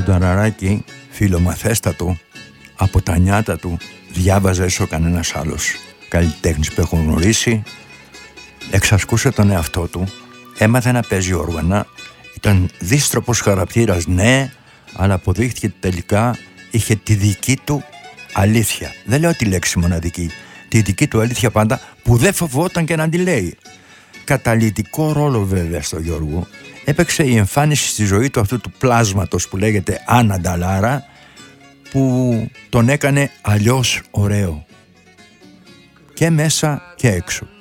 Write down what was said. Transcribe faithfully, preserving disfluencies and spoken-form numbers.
Νταραράκη, φιλομαθέστατο, από τα νιάτα του διάβαζε όσο κανένας άλλος καλλιτέχνης που έχω γνωρίσει. Εξασκούσε τον εαυτό του, έμαθε να παίζει όργανα, ήταν δύστροπος χαρακτήρας, ναι, αλλά αποδείχθηκε τελικά είχε τη δική του αλήθεια. Δεν λέω τη λέξη μοναδική, τη δική του αλήθεια πάντα, που δεν φοβόταν και να τη λέει. Καταλυτικό ρόλο βέβαια στο Γιώργο έπαιξε η εμφάνιση στη ζωή του αυτού του πλάσματος που λέγεται Άννα Νταλάρα, που τον έκανε αλλιώς ωραίο και μέσα και έξω.